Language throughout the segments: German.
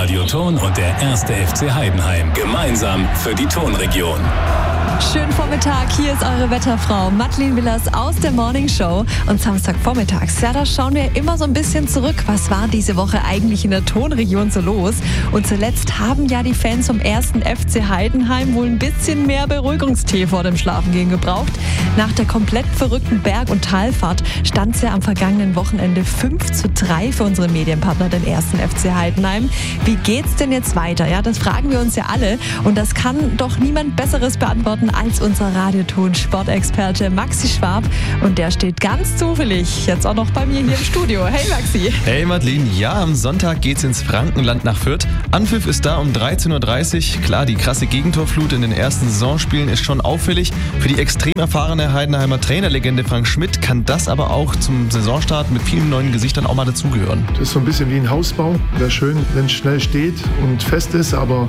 Radio Thon und der 1. FC Heidenheim. Gemeinsam für die Thonregion. Schönen Vormittag, hier ist eure Wetterfrau Madeleine Willers aus der Morning Show. Und Samstagvormittags, ja, da schauen wir immer so ein bisschen zurück. Was war diese Woche eigentlich in der Thonregion so los? Und zuletzt haben ja die Fans vom 1. FC Heidenheim wohl ein bisschen mehr Beruhigungstee vor dem Schlafengehen gebraucht. Nach der komplett verrückten Berg- und Talfahrt stand es ja am vergangenen Wochenende 5:3 für unsere Medienpartner, den 1. FC Heidenheim. Wie geht's denn jetzt weiter? Ja, das fragen wir uns ja alle. Und das kann doch niemand Besseres beantworten als unser Radioton-Sportexperte Maxi Schwab. Und der steht ganz zufällig jetzt auch noch bei mir hier im Studio. Hey Maxi. Hey Madeleine, ja, am Sonntag geht's ins Frankenland nach Fürth. Anpfiff ist da um 13:30 Uhr. Klar, die krasse Gegentorflut in den ersten Saisonspielen ist schon auffällig. Für die extrem erfahrene Heidenheimer Trainerlegende Frank Schmidt kann das aber auch zum Saisonstart mit vielen neuen Gesichtern auch mal dazugehören. Das ist so ein bisschen wie ein Hausbau. Wäre schön, wenn es schnell steht und fest ist, aber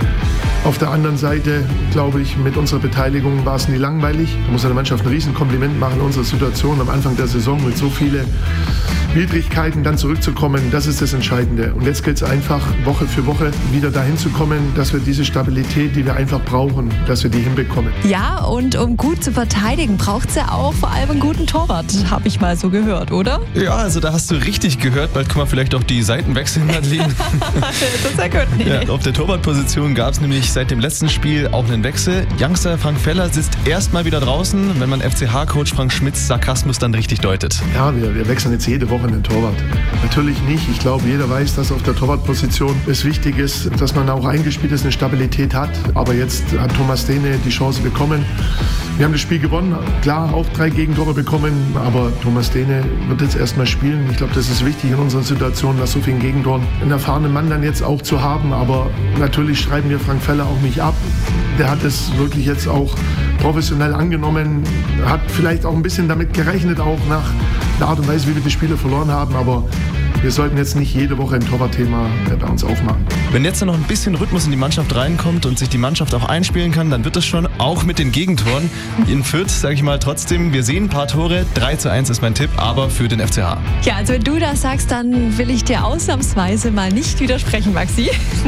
auf der anderen Seite, glaube ich, mit unserer Beteiligung war es nie langweilig. Da muss der Mannschaft ein Riesenkompliment machen, unsere Situation am Anfang der Saison mit so vielen Widrigkeiten dann zurückzukommen, das ist das Entscheidende. Und jetzt gilt es einfach, Woche für Woche wieder dahin zu kommen, dass wir diese Stabilität, die wir einfach brauchen, dass wir die hinbekommen. Ja, und um gut zu verteidigen, braucht es ja auch vor allem einen guten Torwart, habe ich mal so gehört, oder? Ja, also da hast du richtig gehört. Bald können wir vielleicht auch die Seiten wechseln, Madeleine. Das ist ja gut. Ja, auf der Torwartposition gab es nämlich seit dem letzten Spiel auch einen Wechsel. Youngster Frank Feller sitzt erstmal wieder draußen, wenn man FCH-Coach Frank Schmidts Sarkasmus dann richtig deutet. Ja, wir wechseln jetzt jede Woche den Torwart. Natürlich nicht. Ich glaube, jeder weiß, dass auf der Torwartposition es wichtig ist, dass man auch eingespielt ist, eine Stabilität hat. Aber jetzt hat Thomas Dehne die Chance bekommen. Wir haben das Spiel gewonnen. Klar, auch 3 Gegentore bekommen. Aber Thomas Dehne wird jetzt erstmal spielen. Ich glaube, das ist wichtig in unserer Situation, nach so vielen Gegentoren einen erfahrenen Mann dann jetzt auch zu haben. Aber natürlich schreiben wir Frank Feller auch nicht ab. Der hat es wirklich jetzt auch professionell angenommen. Hat vielleicht auch ein bisschen damit gerechnet, auch nach der Art und Weise, wie wir die Spiele verloren haben. Aber wir sollten jetzt nicht jede Woche ein Torwartthema bei uns aufmachen. Wenn jetzt noch ein bisschen Rhythmus in die Mannschaft reinkommt und sich die Mannschaft auch einspielen kann, dann wird es schon, auch mit den Gegentoren. In Fürth, sage ich mal trotzdem, wir sehen ein paar Tore. 3:1 ist mein Tipp, aber für den FCH. Ja, also wenn du das sagst, dann will ich dir ausnahmsweise mal nicht widersprechen, Maxi.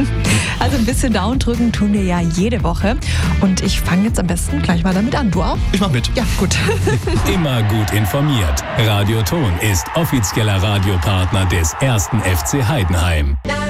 Also ein bisschen Daumen drücken tun wir ja jede Woche. Und ich fange jetzt am besten gleich mal damit an. Du auch? Ich mach mit. Ja, gut. Immer gut informiert. Radio Thon ist offizieller Radiopartner des 1. FC Heidenheim.